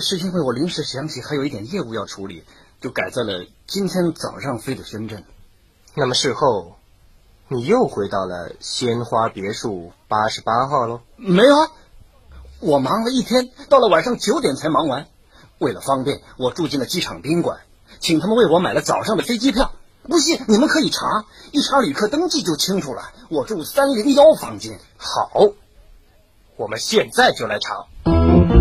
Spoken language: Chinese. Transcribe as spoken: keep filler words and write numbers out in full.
是因为我临时想起还有一点业务要处理，就改在了今天早上飞的深圳。 那么事后你又回到了鲜花别墅八十八号喽？ 没有啊，我忙了一天，到了晚上九点才忙完。为了方便，我住进了机场宾馆，请他们为我买了早上的飞机票。不信你们可以查，一查旅客登记就清楚了。我住三零一房间。 好，我们现在就来查。